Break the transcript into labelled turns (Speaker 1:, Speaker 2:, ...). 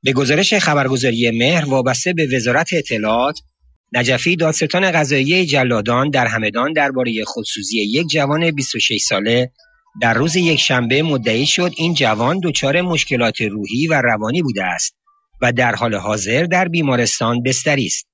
Speaker 1: به گزارش خبرگزاری مهر وابسته به وزارت اطلاعات، نجفی دادستان قضایی جلادان در همدان درباره خودسوزی یک جوان 26 ساله در روز یکشنبه مدعی شد این جوان دچار مشکلات روحی و روانی بوده است و در حال حاضر در بیمارستان بستری است.